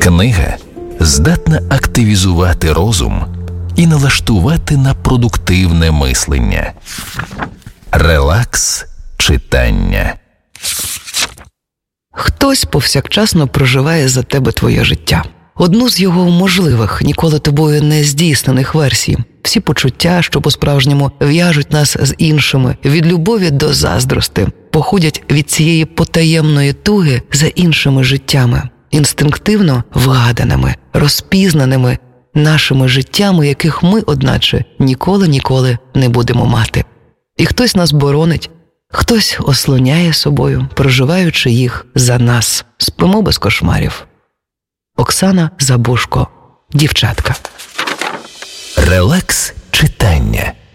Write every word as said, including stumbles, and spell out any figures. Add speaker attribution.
Speaker 1: Книга здатна активізувати розум і налаштувати на продуктивне мислення. Релакс читання.
Speaker 2: Хтось повсякчасно проживає за тебе твоє життя. Одну з його можливих, ніколи тобою не здійснених версій. Всі почуття, що по-справжньому в'яжуть нас з іншими, від любові до заздрости, походять від цієї потаємної туги за іншими життями, інстинктивно вгаданими, розпізнаними нашими життями, яких ми, одначе, ніколи-ніколи не будемо мати. І хтось нас боронить, хтось ослоняє собою, проживаючи їх за нас. Спимо без кошмарів. Оксана Забушко. Дівчатка.
Speaker 1: Релакс читання.